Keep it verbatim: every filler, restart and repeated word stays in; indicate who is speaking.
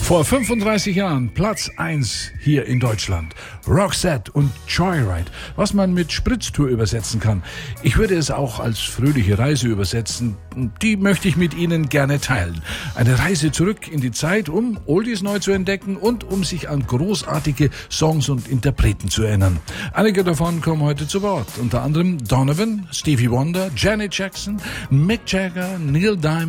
Speaker 1: Vor fünfunddreißig Jahren Platz eins hier in Deutschland. Roxette und Joyride, was man mit Spritztour übersetzen kann. Ich würde es auch als fröhliche Reise übersetzen. Die möchte ich mit Ihnen gerne teilen. Eine Reise zurück in die Zeit, um Oldies neu zu entdecken und um sich an großartige Songs und Interpreten zu erinnern. Einige davon kommen heute zu Wort. Unter anderem Donovan, Stevie Wonder, Janet Jackson, Mick Jagger, Neil Diamond,